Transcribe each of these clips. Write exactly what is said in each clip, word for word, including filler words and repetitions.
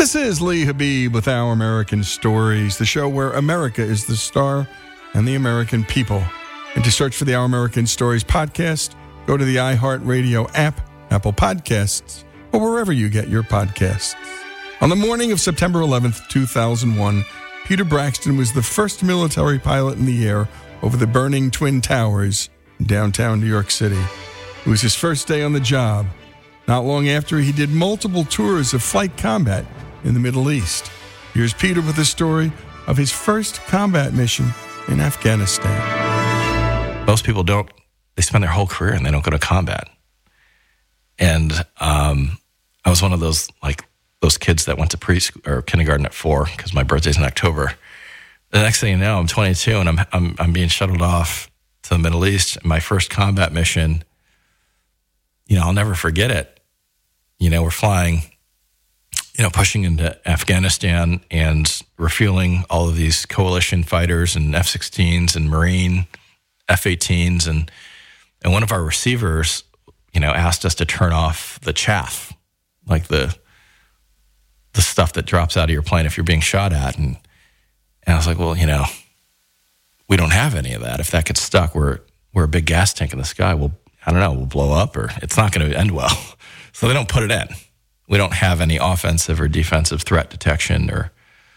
This is Lee Habib with Our American Stories, the show where America is the star and the American people. And to search for the Our American Stories podcast, go to the iHeartRadio app, Apple Podcasts, or wherever you get your podcasts. On the morning of September eleventh, two thousand one, Peter Braxton was the first military pilot in the air over the burning Twin Towers in downtown New York City. It was his first day on the job. Not long after, he did multiple tours of flight combat in the Middle East. Here's Peter with the story of his first combat mission in Afghanistan. Most people don't, they spend their whole career and they don't go to combat. And um, I was one of those, like, those kids that went to preschool or kindergarten at four because my birthday's in October. The next thing you know, I'm twenty-two and I'm, I'm, I'm being shuttled off to the Middle East. My first combat mission, you know, I'll never forget it. You know, we're flying, you know, pushing into Afghanistan and refueling all of these coalition fighters and F sixteens and Marine F eighteens. And, and one of our receivers, you know, asked us to turn off the chaff, like the the stuff that drops out of your plane if you're being shot at. And, and I was like, well, you know, we don't have any of that. If that gets stuck, we're, we're a big gas tank in the sky. We'll, I don't know, we'll blow up or it's not going to end well. So they don't put it in. We don't have any offensive or defensive threat detection or.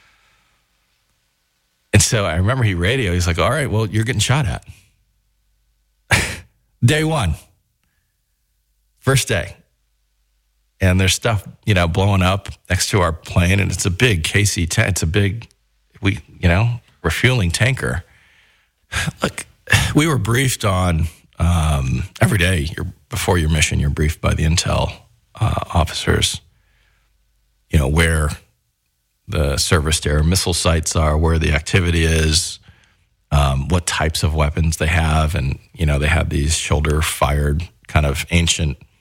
And so I remember he radioed. He's like, all right, well, you're getting shot at. Day one. First day. And there's stuff, you know, blowing up next to our plane. And it's a big K C ten. It's a big, we, you know, refueling tanker. Look, we were briefed on um, every day you're, before your mission, you're briefed by the intel uh, officers, you know, where the surface air missile sites are, where the activity is, um, what types of weapons they have. And, you know, they have these shoulder-fired kind of ancient